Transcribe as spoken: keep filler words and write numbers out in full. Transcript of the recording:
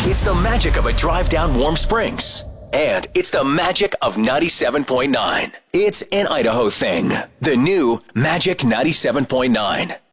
It's the magic of a drive down Warm Springs. And it's the magic of ninety-seven point nine. It's an Idaho thing. The new Magic ninety-seven point nine.